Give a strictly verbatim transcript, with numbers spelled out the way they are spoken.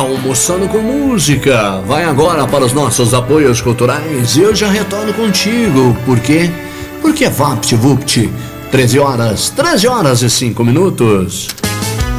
Almoçando com Música vai agora para os nossos apoios culturais e eu já retorno contigo. Por quê? Porque é VaptVupt, treze horas, treze horas e cinco minutos.